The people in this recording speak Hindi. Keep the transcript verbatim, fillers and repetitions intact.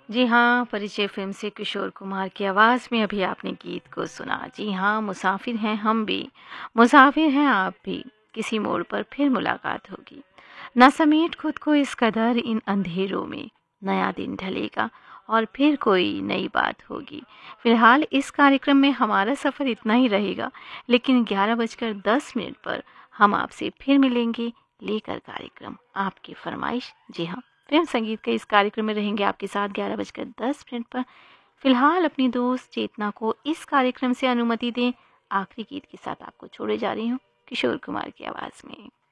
जी हाँ, परिचय फ़िल्म से किशोर कुमार की आवाज़ में अभी आपने गीत को सुना। जी हाँ, मुसाफ़िर हैं हम भी, मुसाफ़िर हैं आप भी, किसी मोड़ पर फिर मुलाकात होगी। ना समेट खुद को इस कदर इन अंधेरों में, नया दिन ढलेगा और फिर कोई नई बात होगी। फ़िलहाल इस कार्यक्रम में हमारा सफ़र इतना ही रहेगा, लेकिन ग्यारह बजकर दस मिनट पर हम आपसे फिर मिलेंगे, लेकर कार्यक्रम आपकी फ़रमाइश। जी हाँ, फिल्म संगीत के इस कार्यक्रम में रहेंगे आपके साथ ग्यारह बजकर दस मिनट पर। फिलहाल अपनी दोस्त चेतना को इस कार्यक्रम से अनुमति दें। आखिरी गीत के साथ आपको छोड़े जा रही हूँ किशोर कुमार की आवाज़ में।